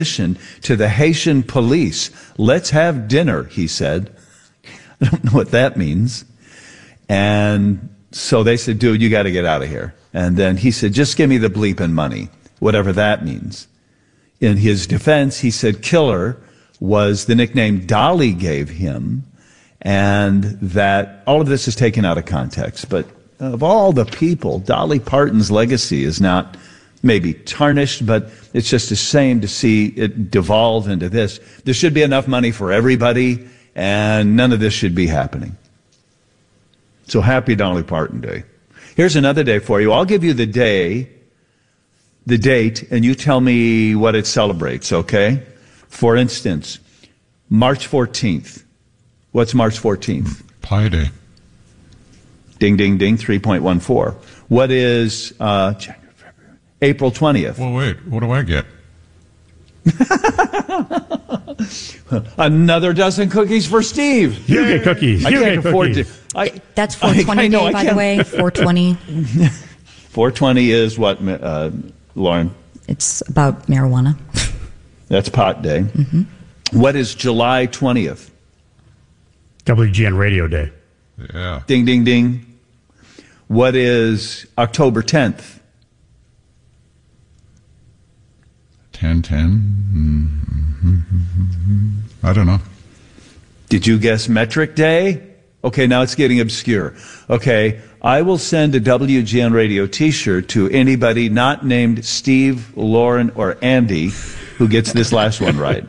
to the Haitian police. Let's have dinner, he said. I don't know what that means. And so they said, dude, you got to get out of here. And then he said, just give me the bleeping money, whatever that means. In his defense, he said killer was the nickname Dolly gave him, and that all of this is taken out of context. But of all the people, Dolly Parton's legacy is not maybe tarnished, but it's just a shame to see it devolve into this. There should be enough money for everybody, and none of this should be happening. So happy Dolly Parton Day. Here's another day for you. I'll give you the date, and you tell me what it celebrates, okay? For instance, March 14th. What's March 14th? Pi Day. Ding, ding, ding, 3.14. What is April 20th? Well, wait, what do I get? Another dozen cookies for Steve. You get cookies. I can't afford to. That's 420 day, by the way. 420. 420 is what, Lauren? It's about marijuana. That's pot day. Mm-hmm. What is July 20th? WGN Radio Day. Yeah. Ding, ding, ding. What is October 10th? 10/10. I don't know. Did you guess Metric Day? Okay, now it's getting obscure. Okay, I will send a WGN Radio t-shirt to anybody not named Steve, Lauren, or Andy who gets this last one right.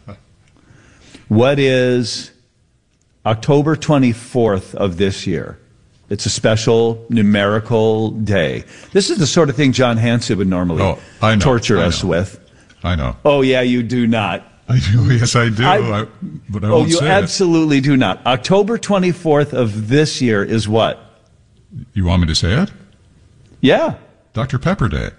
What is October 24th of this year? It's a special numerical day. This is the sort of thing John Hanson would normally torture us with. I know. Oh, yeah, you do not. I do. Yes, I do. But I won't say it. Oh, you absolutely do not. October 24th of this year is what? You want me to say it? Yeah. Dr. Pepper Day.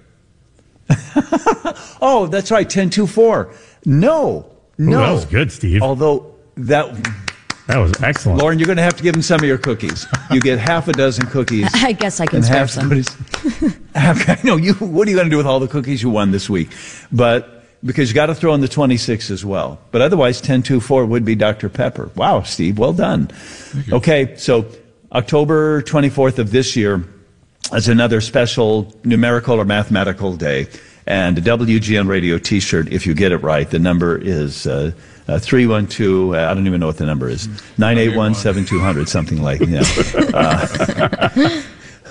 Oh, that's right, 10/24. No. Ooh, that was good, Steve. Although that was excellent. Lauren, you're going to have to give him some of your cookies. You get half a dozen cookies. I guess I can spare some. I know. What are you going to do with all the cookies you won this week? But because you got to throw in the 26 as well. But otherwise, 10/24 would be Dr. Pepper. Wow, Steve, well done. Okay, so October 24th of this year is another special numerical or mathematical day. And a WGN Radio t-shirt, if you get it right, the number is 312, I don't even know what the number is, 981-7200, something like that.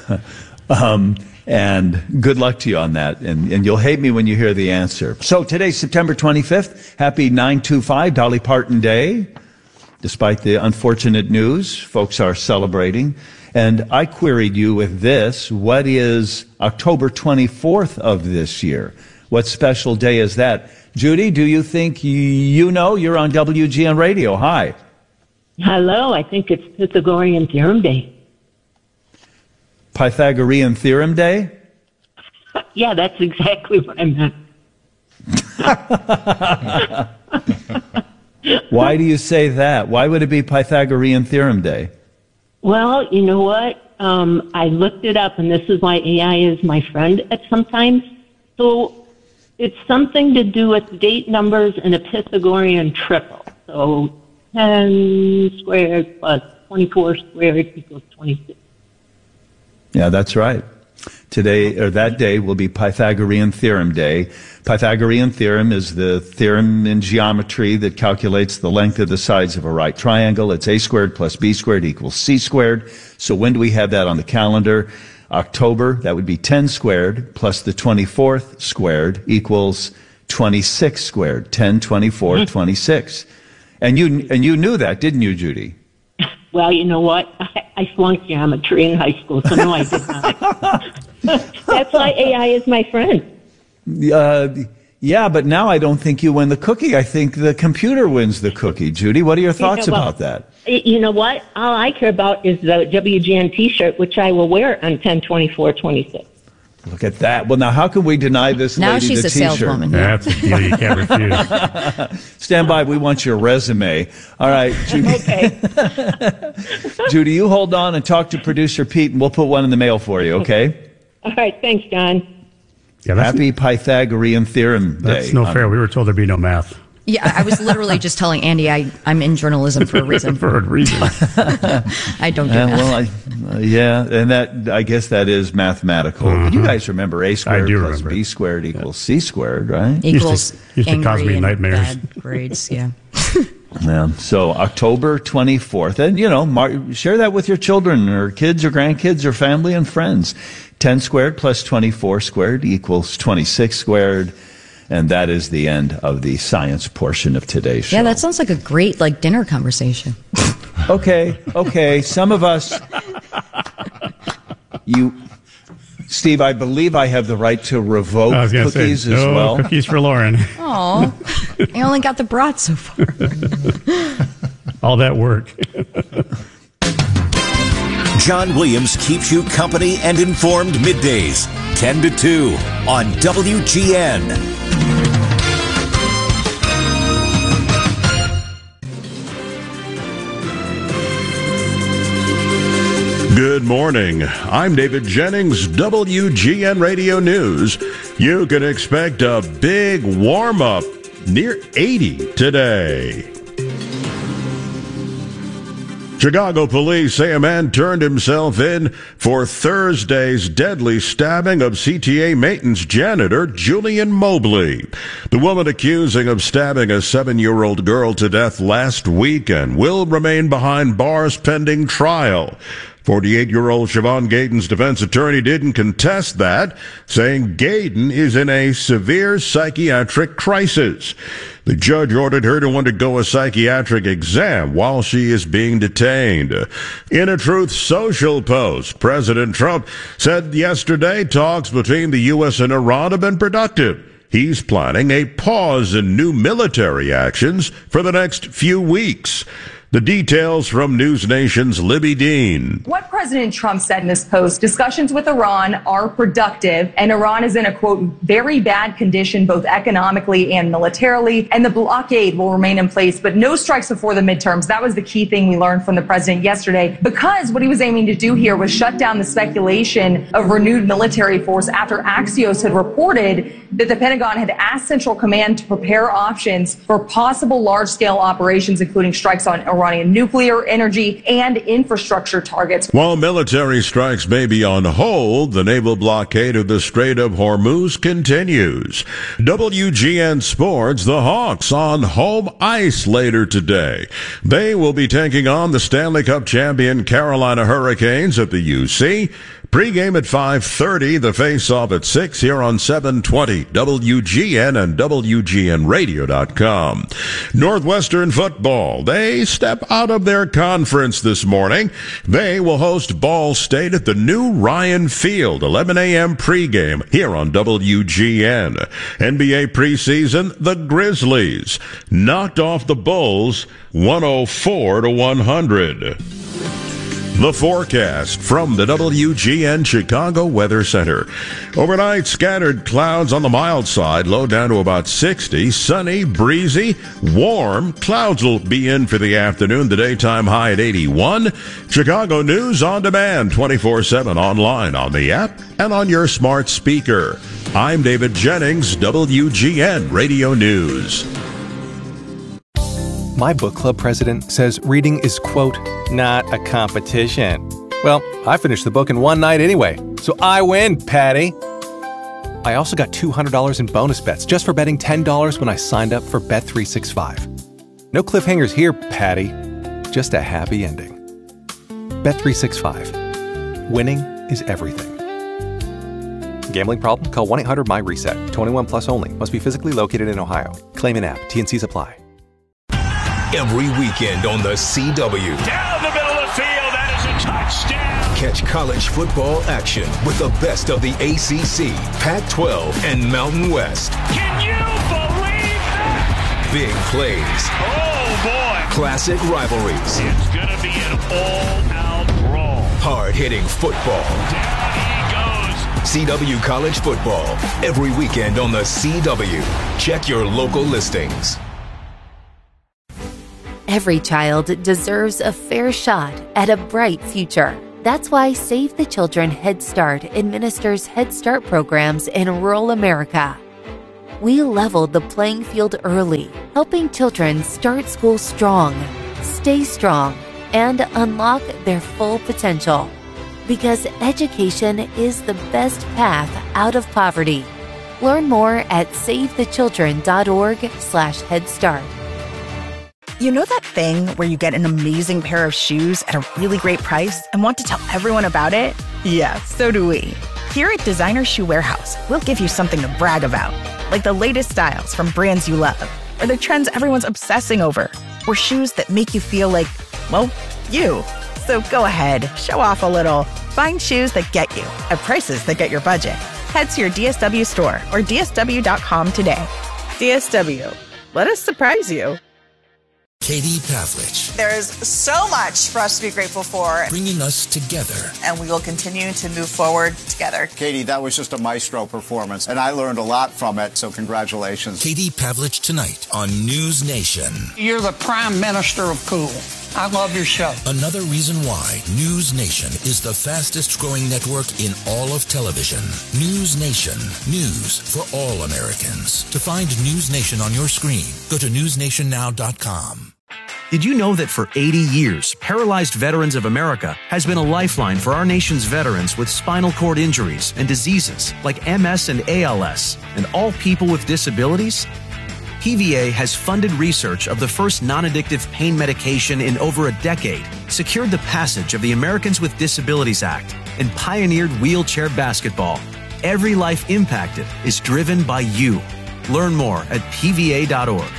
And good luck to you on that. And you'll hate me when you hear the answer. So today's September 25th. Happy 9/25, Dolly Parton Day. Despite the unfortunate news, folks are celebrating. And I queried you with this. What is October 24th of this year? What special day is that? Judy, do you think you know? You're on WGN Radio. Hi. Hello. I think it's Pythagorean Theorem Day. Pythagorean Theorem Day? Yeah, that's exactly what I meant. Why do you say that? Why would it be Pythagorean Theorem Day? Well, you know what? I looked it up, and this is why AI is my friend at sometimes. So it's something to do with date numbers and a Pythagorean triple. So 10 squared plus 24 squared equals 26. Yeah, that's right. Today, or that day, will be Pythagorean Theorem Day. Pythagorean theorem is the theorem in geometry that calculates the length of the sides of a right triangle. It's a squared plus b squared equals c squared. So when do we have that on the calendar? October, that would be 10 squared plus the 24th squared equals 26 squared. 10, 24, 26. And you knew that, didn't you, Judy? Well, you know what? I flunked geometry in high school, so no, I did not. That's why AI is my friend. Yeah, but now I don't think you win the cookie. I think the computer wins the cookie. Judy, what are your thoughts about that? You know what? All I care about is the WGN T-shirt, which I will wear on 10/24/26. Look at that. Well, now how can we deny this now lady she's the a T-shirt? saleswoman. That's a deal you can't refuse. Stand by. We want your resume. All right, Judy. Okay. Judy, you hold on and talk to producer Pete, and we'll put one in the mail for you, okay? All right. Thanks, John. Yeah, Happy Pythagorean Theorem Day. That's no fair. We were told there'd be no math. Yeah, I was literally just telling Andy I'm in journalism for a reason. For a reason. I don't do that. Well, and that I guess that is mathematical. Mm-hmm. You guys remember A squared plus B squared equals C squared, right? Equals used to cause me nightmares. Bad grades, yeah. Yeah. So October 24th, and share that with your children or kids or grandkids or family and friends. 10 squared plus 24 squared equals 26 squared. And that is the end of the science portion of today's show. Yeah, that sounds like a great dinner conversation. Okay. Some of us, Steve, I believe I have the right to revoke cookies as well. Cookies for Lauren. Oh, I only got the brat so far. All that work. John Williams keeps you company and informed middays, 10 to 2 on WGN. Good morning. I'm David Jennings, WGN Radio News. You can expect a big warm-up near 80 today. Chicago police say a man turned himself in for Thursday's deadly stabbing of CTA maintenance janitor Julian Mobley. The woman accusing of stabbing a 7-year-old girl to death last weekend will remain behind bars pending trial. 48-year-old Siobhan Gayden's defense attorney didn't contest that, saying Gayden is in a severe psychiatric crisis. The judge ordered her to undergo a psychiatric exam while she is being detained. In a Truth Social post, President Trump said yesterday talks between the U.S. and Iran have been productive. He's planning a pause in new military actions for the next few weeks. The details from News Nation's Libby Dean. What President Trump said in this post, discussions with Iran are productive, and Iran is in a, quote, very bad condition, both economically and militarily, and the blockade will remain in place, but no strikes before the midterms. That was the key thing we learned from the president yesterday, because what he was aiming to do here was shut down the speculation of renewed military force after Axios had reported that the Pentagon had asked Central Command to prepare options for possible large-scale operations, including strikes on Iranian nuclear, energy, and infrastructure targets. While military strikes may be on hold, the naval blockade of the Strait of Hormuz continues. WGN Sports, the Hawks on home ice later today. They will be taking on the Stanley Cup champion Carolina Hurricanes at the UC. Pre-game at 5:30, the face-off at 6 here on 720 WGN and WGNradio.com. Northwestern football, they step out of their conference this morning. They will host Ball State at the new Ryan Field, 11 a.m. pre-game here on WGN. NBA preseason, the Grizzlies knocked off the Bulls 104-100. The forecast from the WGN Chicago Weather Center. Overnight, scattered clouds on the mild side, low down to about 60. Sunny, breezy, warm. Clouds will be in for the afternoon. The daytime high at 81. Chicago News on demand, 24/7 online, on the app, and on your smart speaker. I'm David Jennings, WGN Radio News. My book club president says reading is, quote, not a competition. Well, I finished the book in one night anyway, so I win, Patty. I also got $200 in bonus bets just for betting $10 when I signed up for Bet365. No cliffhangers here, Patty. Just a happy ending. Bet365. Winning is everything. Gambling problem? Call 1-800-MY-RESET. 21 plus only. Must be physically located in Ohio. Claim in app. T&Cs apply. Every weekend on the CW. Down the middle of the field, that is a touchdown. Catch college football action with the best of the ACC, Pac-12, and Mountain West. Can you believe that? Big plays. Oh, boy. Classic rivalries. It's going to be an all-out brawl. Hard-hitting football. Down he goes. CW College Football. Every weekend on the CW. Check your local listings. Every child deserves a fair shot at a bright future. That's why Save the Children Head Start administers Head Start programs in rural America. We leveled the playing field early, helping children start school strong, stay strong, and unlock their full potential. Because education is the best path out of poverty. Learn more at savethechildren.org/Head Start. You know that thing where you get an amazing pair of shoes at a really great price and want to tell everyone about it? Yeah, so do we. Here at Designer Shoe Warehouse, we'll give you something to brag about, like the latest styles from brands you love, or the trends everyone's obsessing over, or shoes that make you feel like, well, you. So go ahead, show off a little. Find shoes that get you at prices that get your budget. Head to your DSW store or DSW.com today. DSW, let us surprise you. Katie Pavlich. There's so much for us to be grateful for. Bringing us together. And we will continue to move forward together. Katie, that was just a maestro performance, and I learned a lot from it, so congratulations. Katie Pavlich tonight on News Nation. You're the prime minister of cool. I love your show. Another reason why News Nation is the fastest growing network in all of television. News Nation. News for all Americans. To find News Nation on your screen, go to newsnationnow.com. Did you know that for 80 years, Paralyzed Veterans of America has been a lifeline for our nation's veterans with spinal cord injuries and diseases like MS and ALS, and all people with disabilities? PVA has funded research of the first non-addictive pain medication in over a decade, secured the passage of the Americans with Disabilities Act, and pioneered wheelchair basketball. Every life impacted is driven by you. Learn more at pva.org.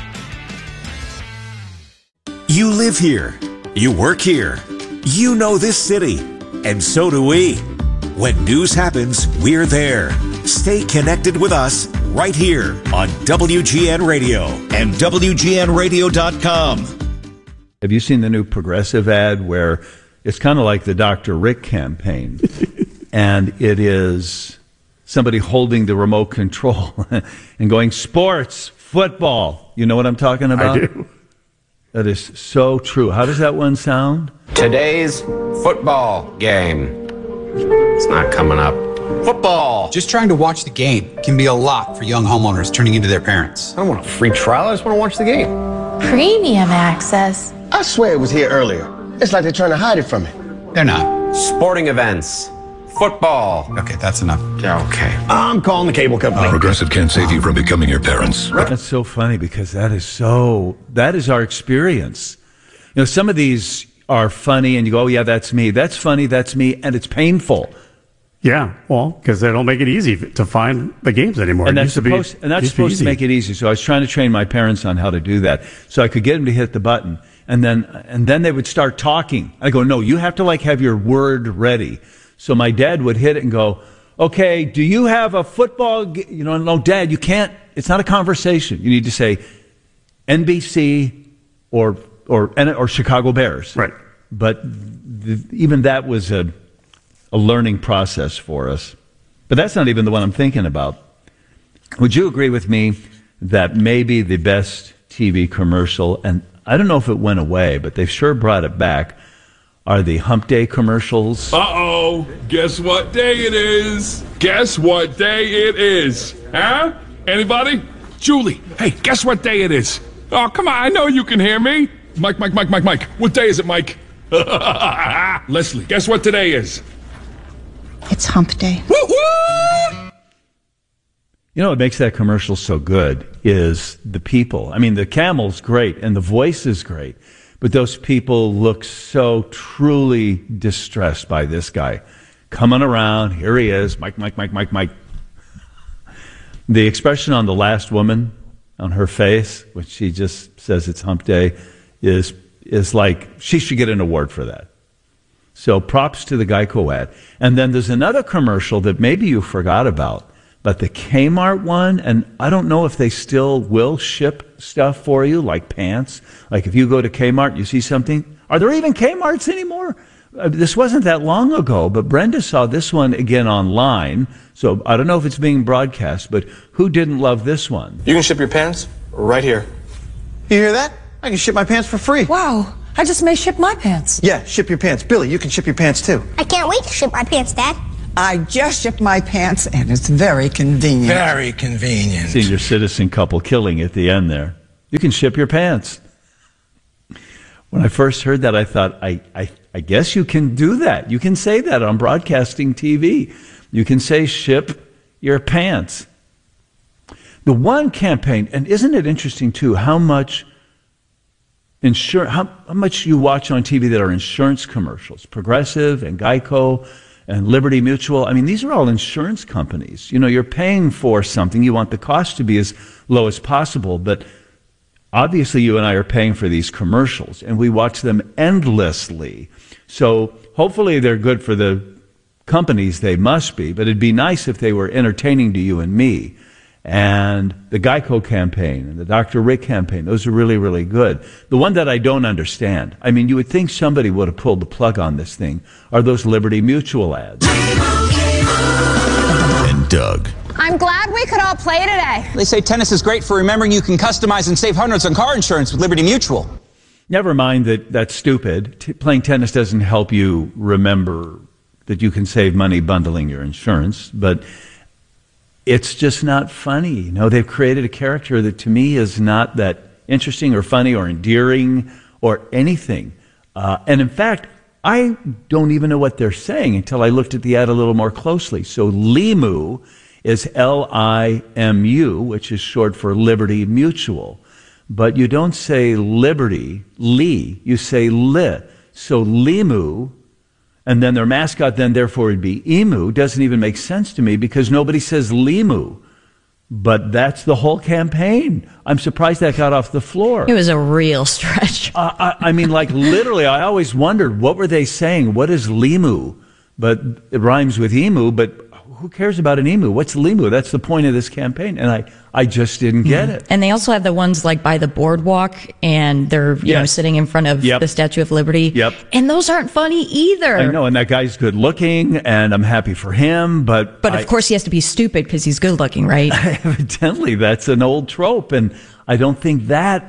You live here. You work here. You know this city. And so do we. When news happens, we're there. Stay connected with us right here on WGN Radio and WGNradio.com. Have you seen the new Progressive ad where it's kind of like the Dr. Rick campaign? And it is somebody holding the remote control and going, sports, football. You know what I'm talking about? I do. That is so true. How does that one sound? Today's football game. It's not coming up. Football. Just trying to watch the game can be a lot for young homeowners turning into their parents. I don't want a free trial. I just want to watch the game. Premium access. I swear it was here earlier. It's like they're trying to hide it from me. They're not. Sporting events. Football. Okay, that's enough. Yeah, okay. I'm calling the cable company. Progressive can't save you from becoming your parents. That's so funny because that is our experience. You know, some of these are funny and you go, oh yeah, that's me. That's funny, that's me, and it's painful. Yeah, well, because they don't make it easy to find the games anymore. And that's supposed to make it easy. So I was trying to train my parents on how to do that, so I could get them to hit the button, and then they would start talking. I go, no, you have to have your word ready. So my dad would hit it and go, okay, do you have a football? No, Dad, you can't. It's not a conversation. You need to say NBC or Chicago Bears. Right. But even that was a learning process for us. But that's not even the one I'm thinking about. Would you agree with me that maybe the best TV commercial, and I don't know if it went away, but they've sure brought it back, are the Hump Day commercials? Uh-oh. Guess what day it is? Guess what day it is? Huh? Anybody? Julie, hey, guess what day it is? Oh, come on, I know you can hear me. Mike. What day is it, Mike? Leslie, guess what today is? It's Hump Day. Woo-hoo! You know what makes that commercial so good is the people. I mean, the camel's great and the voice is great. But those people look so truly distressed by this guy. Coming around, here he is, Mike. The expression on the last woman, on her face, when she just says it's Hump Day, is like, she should get an award for that. So props to the Geico ad. And then there's another commercial that maybe you forgot about, but the Kmart one, and I don't know if they still will ship stuff for you, like pants. Like if you go to Kmart, you see something. Are there even Kmarts anymore? This wasn't that long ago, but Brenda saw this one again online. So I don't know if it's being broadcast, but who didn't love this one? You can ship your pants right here. You hear that? I can ship my pants for free. Wow. I just may ship my pants. Yeah, ship your pants. Billy, you can ship your pants too. I can't wait to ship my pants, Dad. I just shipped my pants, and it's very convenient. Very convenient. Senior citizen couple killing at the end there. You can ship your pants. When I first heard that, I thought, I guess you can do that. You can say that on broadcasting TV. You can say ship your pants. The one campaign, and isn't it interesting too, how much how much you watch on TV that are insurance commercials, Progressive and Geico and Liberty Mutual. I mean, these are all insurance companies. You know, you're paying for something. You want the cost to be as low as possible, but obviously you and I are paying for these commercials, and we watch them endlessly. So hopefully they're good for the companies. They must be, but it'd be nice if they were entertaining to you and me. And the Geico campaign and the Dr. Rick campaign, those are really, really good. The one that I don't understand, I mean, you would think somebody would have pulled the plug on this thing, are those Liberty Mutual ads. And Doug. I'm glad we could all play today. They say tennis is great for remembering you can customize and save hundreds on car insurance with Liberty Mutual. Never mind that that's stupid. Playing tennis doesn't help you remember that you can save money bundling your insurance, but it's just not funny. You know, they've created a character that to me is not that interesting or funny or endearing or anything. And in fact, I don't even know what they're saying until I looked at the ad a little more closely. So LIMU is L-I-M-U, which is short for Liberty Mutual. But you don't say Liberty, Lee, you say Li. So LIMU, and then their mascot then therefore would be Emu, doesn't even make sense to me because nobody says Limu. But that's the whole campaign. I'm surprised that got off the floor. It was a real stretch. I mean, like literally, I always wondered, what were they saying? What is Limu? But it rhymes with emu, but who cares about an emu? What's Limu? That's the point of this campaign. And I just didn't get it. And they also have the ones like by the boardwalk, and they're you know sitting in front of the Statue of Liberty. Yep. And those aren't funny either. I know, and that guy's good looking, and I'm happy for him. But of course he has to be stupid because he's good looking, right? Evidently, that's an old trope, and I don't think that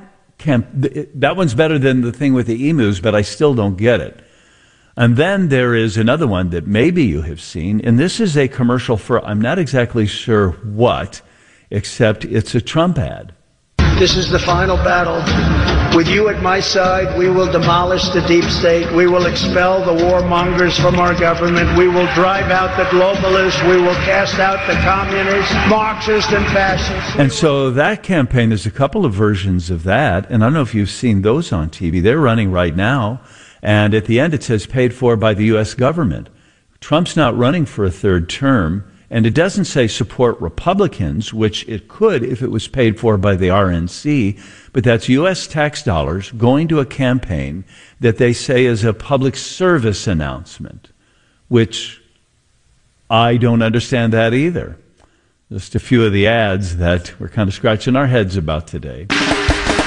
one's better than the thing with the emus, but I still don't get it. And then there is another one that maybe you have seen, and this is a commercial for, I'm not exactly sure what, except it's a Trump ad. This is the final battle. With you at my side, we will demolish the deep state. We will expel the warmongers from our government. We will drive out the globalists. We will cast out the communists, Marxists, and fascists. And so that campaign, there's a couple of versions of that, and I don't know if you've seen those on TV. They're running right now. And at the end, it says paid for by the U.S. government. Trump's not running for a third term, and it doesn't say support Republicans, which it could if it was paid for by the RNC, but that's U.S. tax dollars going to a campaign that they say is a public service announcement, which I don't understand that either. Just a few of the ads that we're kind of scratching our heads about today.